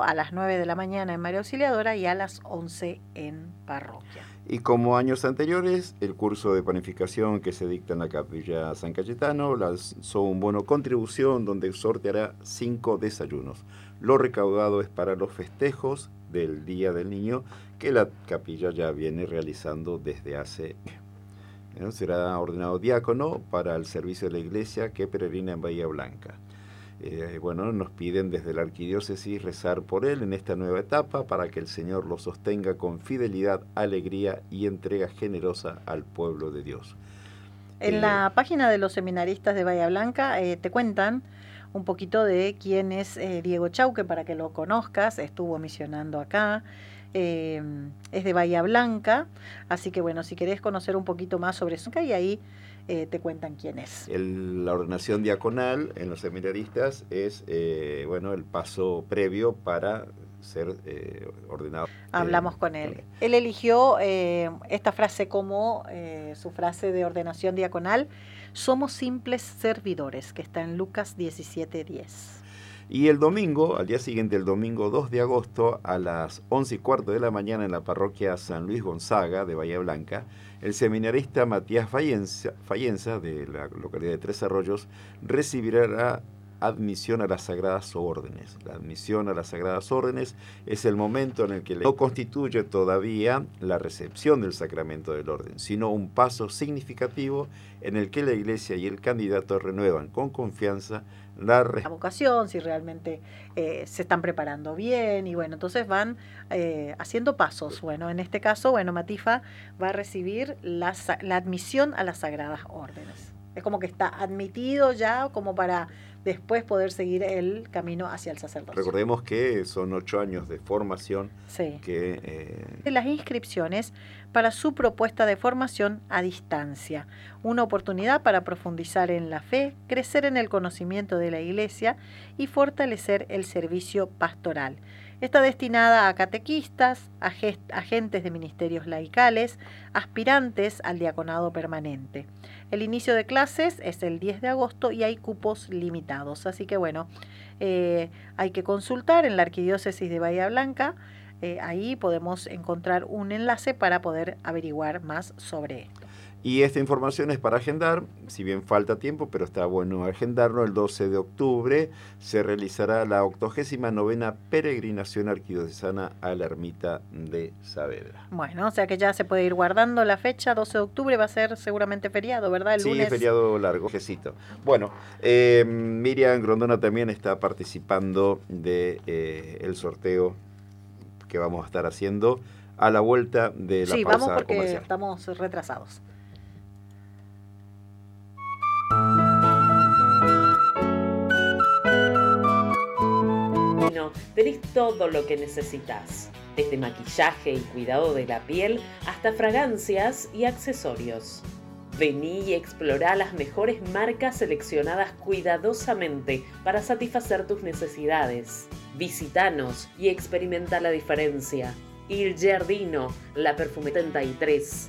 a las 9 de la mañana en María Auxiliadora y a las 11 en Parroquia. Y como años anteriores, el curso de panificación que se dicta en la Capilla San Cayetano lanzó un bono contribución donde sorteará 5 desayunos. Lo recaudado es para los festejos del Día del Niño que la capilla ya viene realizando desde hace... Será ordenado diácono para el servicio de la iglesia que peregrina en Bahía Blanca. Nos piden desde la arquidiócesis rezar por él en esta nueva etapa para que el Señor lo sostenga con fidelidad, alegría y entrega generosa al pueblo de Dios. En la página de los seminaristas de Bahía Blanca te cuentan un poquito de quién es Diego Chauque para que lo conozcas, estuvo misionando acá, es de Bahía Blanca, así que bueno, si querés conocer un poquito más sobre eso, y ahí te cuentan quién es. La ordenación diaconal en los seminaristas es el paso previo para ser ordenado. Hablamos con él. Él eligió esta frase como su frase de ordenación diaconal: somos simples servidores, que está en Lucas 17:10. Y el domingo, al día siguiente, el domingo 2 de agosto, a las 11:15 de la mañana en la parroquia San Luis Gonzaga de Bahía Blanca, el seminarista Matías Fayenza, de la localidad de Tres Arroyos, recibirá la admisión a las Sagradas Órdenes. La admisión a las Sagradas Órdenes es el momento en el que no constituye todavía la recepción del sacramento del orden, sino un paso significativo en el que la Iglesia y el candidato renuevan con confianza la vocación, si realmente se están preparando bien, y bueno, entonces van haciendo pasos. Bueno, en este caso, Matifa va a recibir la admisión a las Sagradas Órdenes. Es como que está admitido ya como para después poder seguir el camino hacia el sacerdocio. Recordemos que son 8 años de formación. Sí. Que las inscripciones para su propuesta de formación a distancia, una oportunidad para profundizar en la fe, crecer en el conocimiento de la Iglesia y fortalecer el servicio pastoral. Está destinada a catequistas, agentes de ministerios laicales, aspirantes al diaconado permanente. El inicio de clases es el 10 de agosto y hay cupos limitados. Así que bueno, hay que consultar en la Arquidiócesis de Bahía Blanca. Ahí podemos encontrar un enlace para poder averiguar más sobre esto. Y esta información es para agendar, si bien falta tiempo, pero está bueno agendarlo. El 12 de octubre se realizará la 89ª peregrinación arquidiocesana a la ermita de Saavedra. Bueno, o sea que ya se puede ir guardando la fecha. 12 de octubre va a ser seguramente feriado, ¿verdad? El lunes. Sí, feriado largo. Bueno, Miriam Grondona también está participando de el sorteo que vamos a estar haciendo a la vuelta de la pausa comercial. Sí, vamos porque estamos retrasados. Tenés todo lo que necesitas, desde maquillaje y cuidado de la piel hasta fragancias y accesorios. Vení y explorá las mejores marcas seleccionadas cuidadosamente para satisfacer tus necesidades. Visítanos y experimenta la diferencia. Il Giardino, la Perfume 33.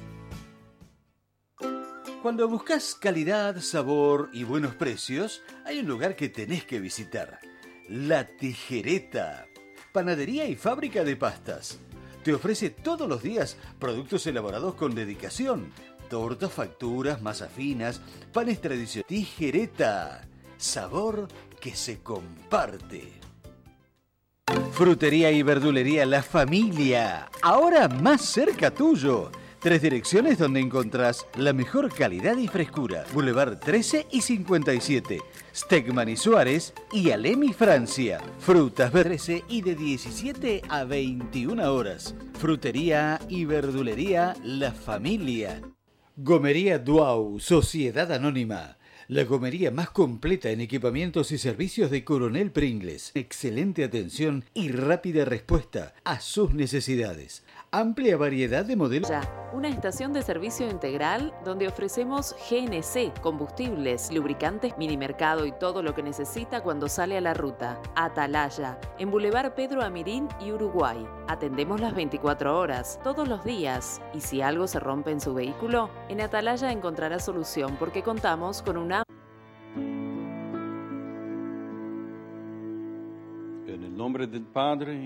Cuando buscas calidad, sabor y buenos precios, hay un lugar que tenés que visitar. La Tijereta, panadería y fábrica de pastas. Te ofrece todos los días productos elaborados con dedicación. Tortas, facturas, masas finas, panes tradicionales. Tijereta, sabor que se comparte. Frutería y verdulería La Familia, ahora más cerca tuyo. 3 direcciones donde encontrás la mejor calidad y frescura. Boulevard 13 y 57. Stegman y Suárez y Alemi, Francia. Frutas 13 y de 17 a 21 horas. Frutería y verdulería La Familia. Gomería Duau, Sociedad Anónima. La gomería más completa en equipamientos y servicios de Coronel Pringles. Excelente atención y rápida respuesta a sus necesidades. Amplia variedad de modelos. Una estación de servicio integral donde ofrecemos GNC, combustibles, lubricantes, minimercado y todo lo que necesita cuando sale a la ruta. Atalaya, en Boulevard Pedro Amirín y Uruguay. Atendemos las 24 horas, todos los días. Y si algo se rompe en su vehículo, en Atalaya encontrará solución porque contamos con una... En el nombre del Padre